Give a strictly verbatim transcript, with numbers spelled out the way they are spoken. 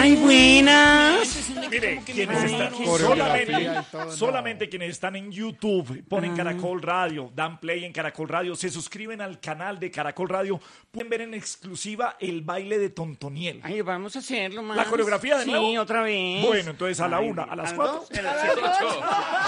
¡Ay, buenas! Mire, quienes están Coreografía solamente, y todo, no. solamente quienes están en YouTube, ponen Ah. Caracol Radio, dan play en Caracol Radio, se suscriben al canal de Caracol Radio, pueden ver en exclusiva el baile de Tontoniel. Ay, vamos a hacerlo, más. ¿La coreografía de nuevo? Sí, otra vez. Bueno, entonces a la Ay, una, a las ¿a cuatro. dos? A las siete.